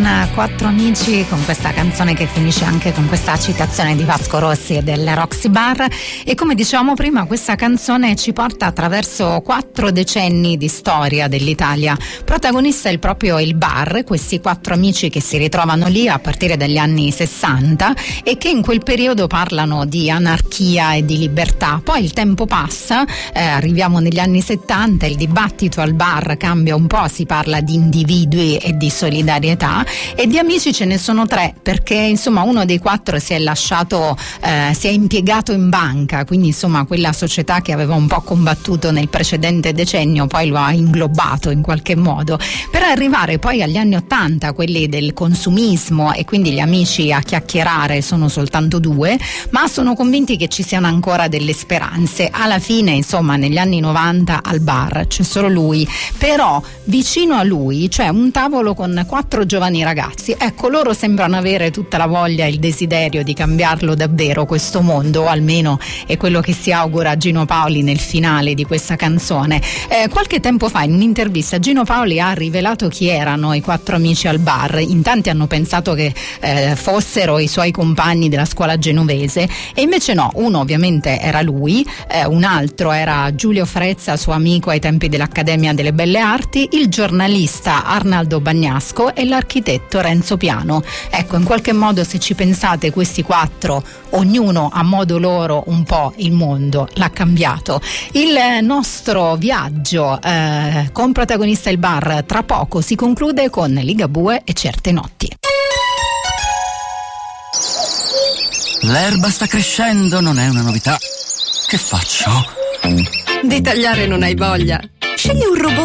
Quattro amici, con questa canzone che finisce anche con questa citazione di Vasco Rossi e del Roxy Bar. E come dicevamo prima, questa canzone ci porta attraverso 4 decenni di storia dell'Italia. Protagonista è proprio il bar, questi 4 amici che si ritrovano lì a partire dagli anni 60 e che in quel periodo parlano di anarchia e di libertà. Poi il tempo passa, arriviamo negli anni 70, il dibattito al bar cambia un po', si parla di individui e di solidarietà, e di amici ce ne sono 3, perché insomma uno dei 4 si è lasciato, si è impiegato in banca, quindi insomma quella società che aveva un po' combattuto nel precedente decennio poi lo ha inglobato in qualche modo, per arrivare poi agli anni 80, quelli del consumismo, e quindi gli amici a chiacchierare sono soltanto 2, ma sono convinti che ci siano ancora delle speranze. Alla fine insomma negli anni 90 al bar c'è solo lui, però vicino a lui c'è un tavolo con 4 giovani ragazzi. Ecco, loro sembrano avere tutta la voglia e il desiderio di cambiarlo davvero questo mondo, o almeno è quello che si augura Gino Paoli nel finale di questa canzone. Qualche tempo fa in un'intervista Gino Paoli ha rivelato chi erano i 4 amici al bar. In tanti hanno pensato che fossero i suoi compagni della scuola genovese, e invece no, uno ovviamente era lui, un altro era Giulio Frezza, suo amico ai tempi dell'Accademia delle Belle Arti, il giornalista Arnaldo Bagnasco e l'architetto Renzo Piano. Ecco, in qualche modo, se ci pensate, questi 4, ognuno a modo loro un po' il mondo l'ha cambiato. Il nostro viaggio con protagonista il bar tra poco si conclude con Ligabue e Certe notti. L'erba sta crescendo, non è una novità. Che faccio? Di tagliare non hai voglia? Scegli un robot